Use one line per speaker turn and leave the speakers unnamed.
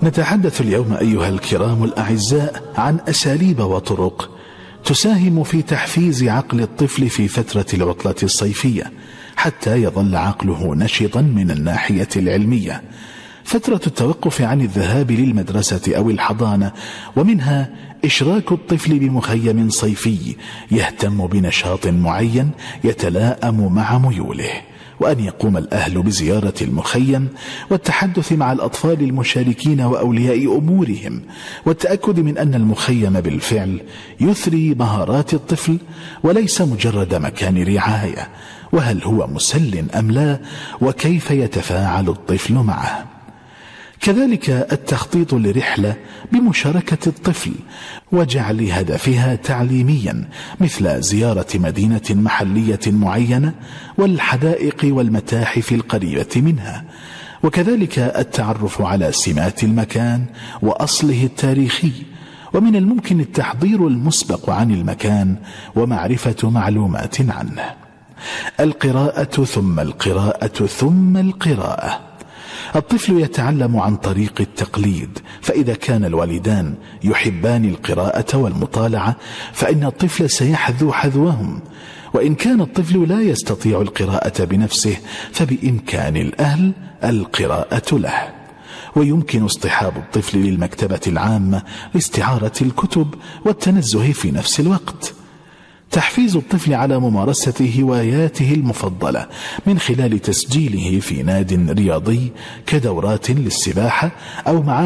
نتحدث اليوم أيها الكرام الأعزاء عن أساليب وطرق تساهم في تحفيز عقل الطفل في فترة العطلة الصيفية حتى يظل عقله نشطا من الناحية العلمية. فترة التوقف عن الذهاب للمدرسة أو الحضانة، ومنها إشراك الطفل بمخيم صيفي يهتم بنشاط معين يتلائم مع ميوله، وأن يقوم الأهل بزيارة المخيم والتحدث مع الأطفال المشاركين وأولياء أمورهم، والتأكد من أن المخيم بالفعل يثري مهارات الطفل وليس مجرد مكان رعاية، وهل هو مسل أم لا، وكيف يتفاعل الطفل معه. كذلك التخطيط لرحلة بمشاركة الطفل وجعل هدفها تعليميا، مثل زيارة مدينة محلية معينة والحدائق والمتاحف القريبة منها، وكذلك التعرف على سمات المكان وأصله التاريخي. ومن الممكن التحضير المسبق عن المكان ومعرفة معلومات عنه. القراءة ثم القراءة ثم القراءة. الطفل يتعلم عن طريق التقليد، فإذا كان الوالدان يحبان القراءة والمطالعة فإن الطفل سيحذو حذوهم، وإن كان الطفل لا يستطيع القراءة بنفسه فبإمكان الأهل القراءة له. ويمكن اصطحاب الطفل للمكتبة العامة لاستعارة الكتب والتنزه في نفس الوقت. تحفيز الطفل على ممارسة هواياته المفضلة من خلال تسجيله في ناد رياضي كدورات للسباحة أو